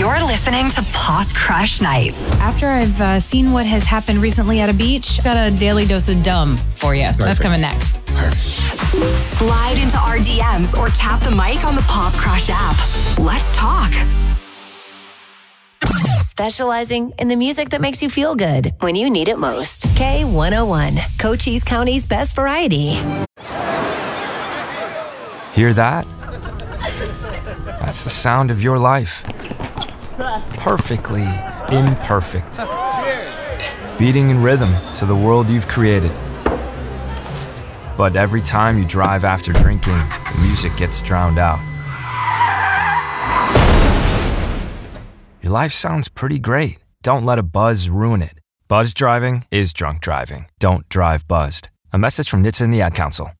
You're listening to Pop Crush Nights. After I've seen what has happened recently at a beach, got a daily dose of dumb for you. That's coming next. Slide into our DMs or tap the mic on the Pop Crush app. Let's talk. Specializing in the music that makes you feel good when you need it most. K101, Cochise County's best variety. Hear that? That's the sound of your life. Perfectly imperfect. Beating in rhythm to the world you've created. But every time you drive after drinking, the music gets drowned out. Your life sounds pretty great. Don't let a buzz ruin it. Buzz driving is drunk driving. Don't drive buzzed. A message from NHTSA and the Ad Council.